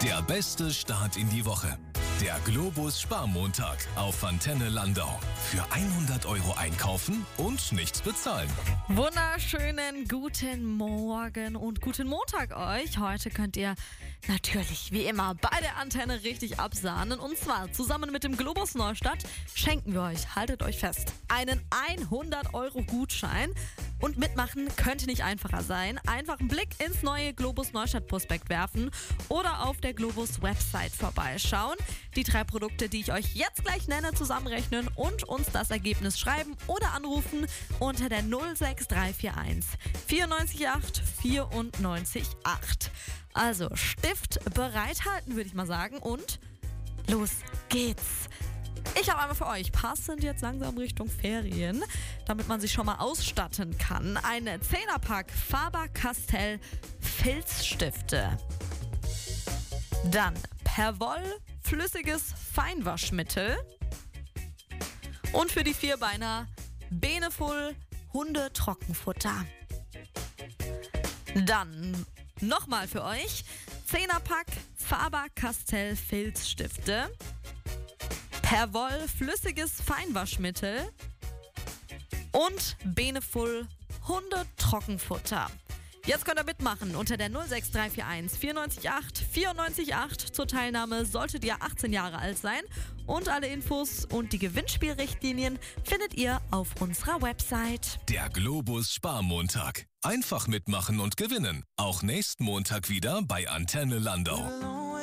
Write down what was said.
Der beste Start in die Woche. Der Globus Sparmontag auf Antenne Landau. Für 100 € einkaufen und nichts bezahlen. Wunderschönen guten Morgen und guten Montag euch. Heute könnt ihr natürlich wie immer bei der Antenne richtig absahnen. Und zwar zusammen mit dem Globus Neustadt schenken wir euch, haltet euch fest, einen 100 € Gutschein. Und mitmachen könnte nicht einfacher sein. Einfach einen Blick ins neue Globus Neustadt Prospekt werfen oder auf der Globus Website vorbeischauen. Die 3 Produkte, die ich euch jetzt gleich nenne, zusammenrechnen und uns das Ergebnis schreiben oder anrufen unter der 06341 94 94 8. Also Stift bereithalten, würde ich mal sagen. Und los geht's. Ich habe einmal für euch, passend jetzt langsam Richtung Ferien, damit man sich schon mal ausstatten kann, ein 10er-Pack Faber-Castell Filzstifte. Dann Perwoll flüssiges Feinwaschmittel. Und für die Vierbeiner Beneful Hundetrockenfutter. Dann nochmal für euch 10er-Pack Faber-Castell Filzstifte. Perwoll flüssiges Feinwaschmittel und Beneful Hundetrockenfutter. Jetzt könnt ihr mitmachen unter der 06341 94 94 8. Zur Teilnahme solltet ihr 18 Jahre alt sein. Und alle Infos und die Gewinnspielrichtlinien findet ihr auf unserer Website. Der Globus Sparmontag. Einfach mitmachen und gewinnen. Auch nächsten Montag wieder bei Antenne Landau.